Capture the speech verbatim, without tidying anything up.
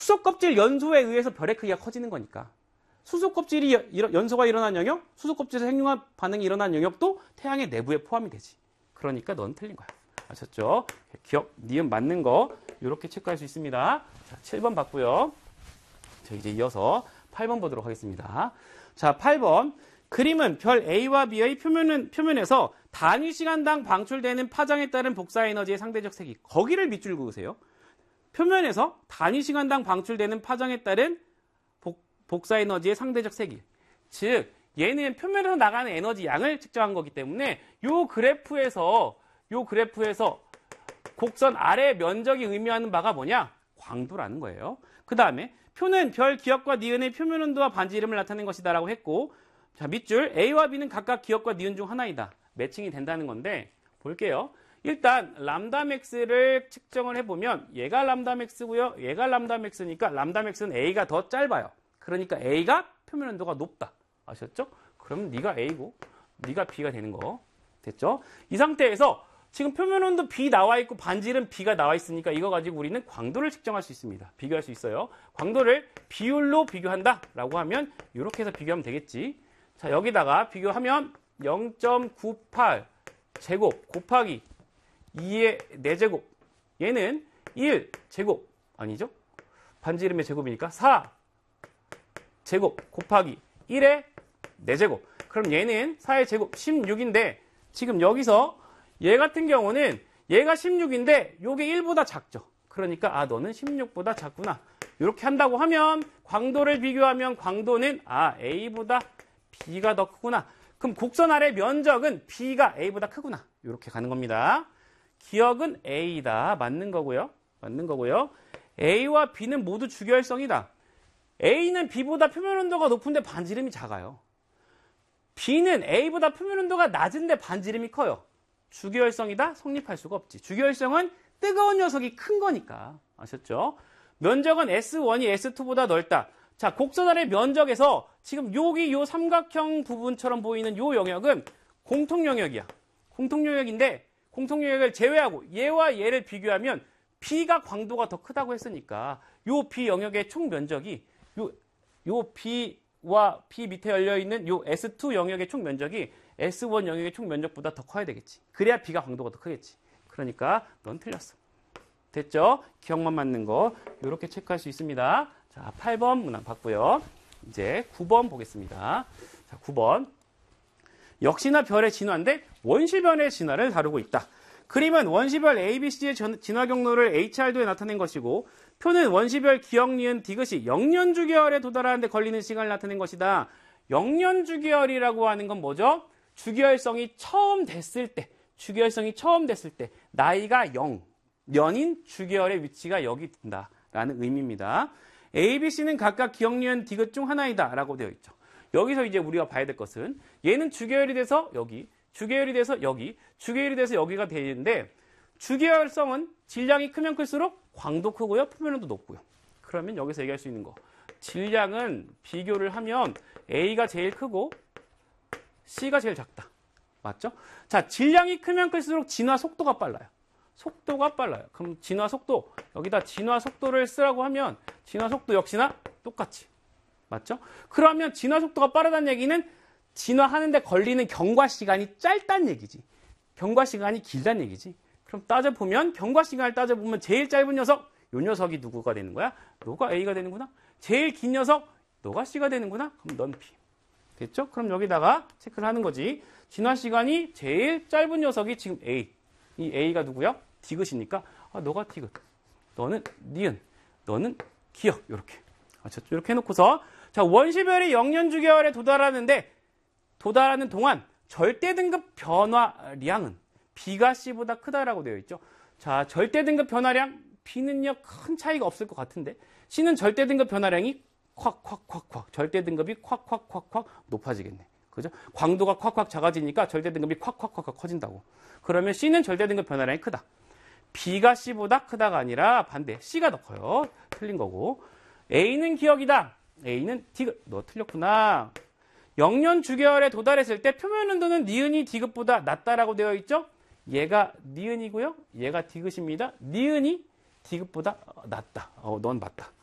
수소 껍질 연소에 의해서 별의 크기가 커지는 거니까. 수소 껍질이 연소가 일어난 영역, 수소 껍질에서 핵융합 반응이 일어난 영역도 태양의 내부에 포함이 되지. 그러니까 넌 틀린 거야. 아셨죠? 기억, 니은 맞는 거 이렇게 체크할 수 있습니다. 자, 칠 번 봤고요. 자, 이제 이어서 팔 번 보도록 하겠습니다. 자, 팔 번. 그림은 별 A와 B의 표면은, 표면에서 단위 시간당 방출되는 파장에 따른 복사 에너지의 상대적 세기. 거기를 밑줄 그으세요. 표면에서 단위 시간당 방출되는 파장에 따른 복, 복사 에너지의 상대적 세기. 즉, 얘는 표면에서 나가는 에너지 양을 측정한 거기 때문에 요 그래프에서 요 그래프에서 곡선 아래 면적이 의미하는 바가 뭐냐? 광도라는 거예요. 그 다음에 표는 별 기역과 니은의 표면 온도와 반지 이름을 나타낸 것이다 라고 했고, 자, 밑줄 A와 B는 각각 기역과 니은 중 하나이다. 매칭이 된다는 건데 볼게요. 일단 람다 맥스를 측정을 해보면 얘가 람다 맥스고요. 얘가 람다 맥스니까 람다 맥스는 A가 더 짧아요. 그러니까 A가 표면 온도가 높다. 아셨죠? 그럼 네가 A고 네가 B가 되는 거. 됐죠? 이 상태에서 지금 표면 온도 B 나와 있고 반지름 B가 나와 있으니까 이거 가지고 우리는 광도를 측정할 수 있습니다. 비교할 수 있어요. 광도를 비율로 비교한다 라고 하면 이렇게 해서 비교하면 되겠지. 자, 여기다가 비교하면 영 점 구팔 제곱 곱하기 이의 네 제곱. 얘는 일 제곱 아니죠? 반지름의 제곱이니까 사 제곱 곱하기 일의 네 제곱. 그럼 얘는 사의 제곱 십육인데 지금 여기서 얘 같은 경우는 얘가 십육인데 요게 일보다 작죠. 그러니까 아 너는 십육보다 작구나. 이렇게 한다고 하면 광도를 비교하면 광도는 아 A보다 B가 더 크구나. 그럼 곡선 아래 면적은 B가 A보다 크구나. 이렇게 가는 겁니다. 기역은 A다. 맞는 거고요. 맞는 거고요. A와 B는 모두 주결성이다. A는 B보다 표면 온도가 높은데 반지름이 작아요. B는 A보다 표면 온도가 낮은데 반지름이 커요. 주결성이다? 성립할 수가 없지. 주결성은 뜨거운 녀석이 큰 거니까. 아셨죠? 면적은 에스 원이 에스 투보다 넓다. 자, 곡선 아래 면적에서 지금 여기 요 삼각형 부분처럼 보이는 요 영역은 공통 영역이야. 공통 영역인데 공통 영역을 제외하고 얘와 얘를 비교하면 B가 광도가 더 크다고 했으니까 요 B 영역의 총 면적이 요, 요 B와 B 밑에 열려 있는 요 에스 투 영역의 총 면적이 에스 원 영역의 총 면적보다 더 커야 되겠지. 그래야 B가 광도가 더 크겠지. 그러니까 넌 틀렸어. 됐죠? 기억만 맞는 거 이렇게 체크할 수 있습니다. 자, 팔 번 문항 봤고요. 이제 구 번 보겠습니다. 자, 구 번. 역시나 별의 진화인데 원시별의 진화를 다루고 있다. 그림은 원시별 A, B, C의 진화 경로를 에이치알도에 나타낸 것이고 표는 원시별 기역, 니은, 디귿이 영년주기열에 도달하는데 걸리는 시간을 나타낸 것이다. 영년주기열이라고 하는 건 뭐죠? 주기열성이 처음 됐을 때, 주기열성이 처음 됐을 때 나이가 영 년인 주기열의 위치가 여기 든다라는 의미입니다. A, B, C는 각각 기역, 니은, 디귿 중 하나이다 라고 되어 있죠. 여기서 이제 우리가 봐야 될 것은 얘는 주기열이 돼서 여기, 주기열이 돼서 여기, 주기열이 돼서 여기가 되는데 주기열성은 질량이 크면 클수록 광도 크고요, 표면온도 높고요. 그러면 여기서 얘기할 수 있는 거, 질량은 비교를 하면 A가 제일 크고 C가 제일 작다. 맞죠? 자, 질량이 크면 클수록 진화 속도가 빨라요. 속도가 빨라요. 그럼 진화 속도, 여기다 진화 속도를 쓰라고 하면 진화 속도 역시나 똑같이. 맞죠? 그러면 진화 속도가 빠르다는 얘기는 진화하는데 걸리는 경과 시간이 짧다는 얘기지. 경과 시간이 길다는 얘기지. 그럼 따져보면 경과 시간을 따져보면 제일 짧은 녀석, 요 녀석이 누구가 되는 거야? 너가 A가 되는구나. 제일 긴 녀석, 너가 C가 되는구나. 그럼 넌 B. 됐죠? 그럼 여기다가 체크를 하는 거지. 진화 시간이 제일 짧은 녀석이 지금 A. 이 A가 누구야? 디귿이니까 아, 너가 디귿. 너는 니은. 너는 기역. 이렇게. 아셨죠? 이렇게 해놓고서 자, 원시별이 영년주기열에 도달하는데 도달하는 동안 절대 등급 변화량은 B가 C보다 크다라고 되어 있죠. 자, 절대 등급 변화량 B는요 큰 차이가 없을 것 같은데 C는 절대 등급 변화량이 콱콱콱콱 절대 등급이 콱콱콱콱 높아지겠네. 그죠? 광도가 콱콱 작아지니까 절대 등급이 콱콱콱콱 커진다고. 그러면 C는 절대 등급 변화량이 크다. B가 C보다 크다가 아니라 반대. C가 더 커요. 틀린 거고. A는 기역이다. A는 디귿. 너 틀렸구나. 영년주기열에 도달했을 때 표면 온도는 니은이 디귿보다 낮다라고 되어 있죠? 얘가 니은이고요. 얘가 디귿입니다. 니은이 디귿보다 낮다. 어, 넌 맞다.